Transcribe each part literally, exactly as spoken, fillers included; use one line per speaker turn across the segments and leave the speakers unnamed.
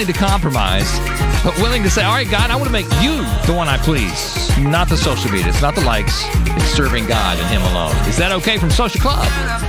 willing to compromise, but willing to say, all right, God, I want to make you the one I please, not the social media. It's not the likes. It's serving God and Him alone. Is that okay from Social Club?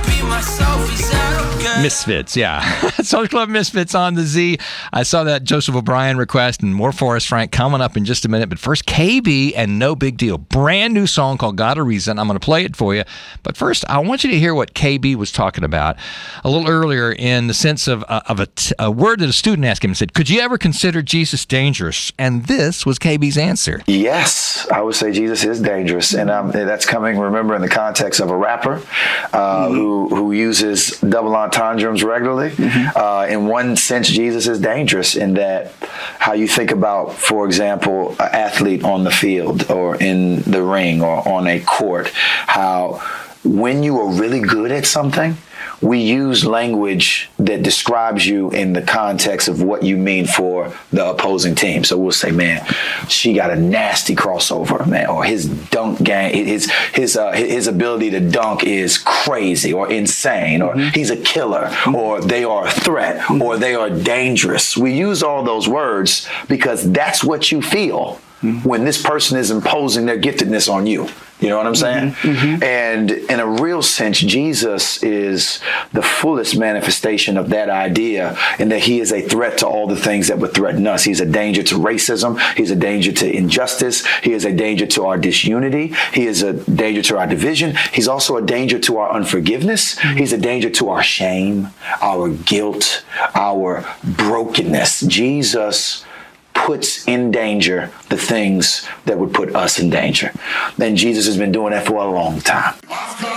Misfits, yeah. Social Club Misfits on the Z. I saw that Joseph O'Brien request, and more for us, Frank, coming up in just a minute. But first, K B and No Big Deal. Brand new song called Got a Reason. I'm going to play it for you. But first, I want you to hear what K B was talking about a little earlier in the sense of, uh, of a, t- a word that a student asked him and said, could you ever consider Jesus dangerous? And this was K B's answer.
Yes, I would say Jesus is dangerous. And um, that's coming, remember, in the context of a rapper uh, mm-hmm. who, who uses double entendres regularly. Mm-hmm. Uh, in one sense, Jesus is dangerous in that how you think about, for example, an athlete on the field or in the ring or on a court, how when you are really good at something, we use language that describes you in the context of what you mean for the opposing team. So we'll say, man, she got a nasty crossover, man, or his dunk game, his his uh, his ability to dunk is crazy or insane, or mm-hmm. he's a killer, mm-hmm. or they are a threat, mm-hmm. or they are dangerous. We use all those words because that's what you feel mm-hmm. when this person is imposing their giftedness on you. You know what I'm saying? Mm-hmm. And in a real sense, Jesus is the fullest manifestation of that idea, in that he is a threat to all the things that would threaten us. He's a danger to racism. He's a danger to injustice. He is a danger to our disunity. He is a danger to our division. He's also a danger to our unforgiveness. Mm-hmm. He's a danger to our shame, our guilt, our brokenness. Jesus puts in danger the things that would put us in danger. And Jesus has been doing that for a long time.